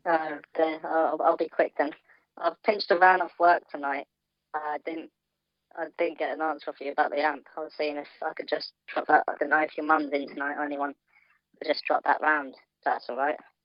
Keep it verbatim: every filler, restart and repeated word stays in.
Uh, okay, I'll, I'll be quick then. I've pinched a van off work tonight. I didn't I didn't get an answer for you about the amp. I was seeing if I could just drop that. I don't know if your mum's in tonight or anyone. But just drop that round. If that's all right.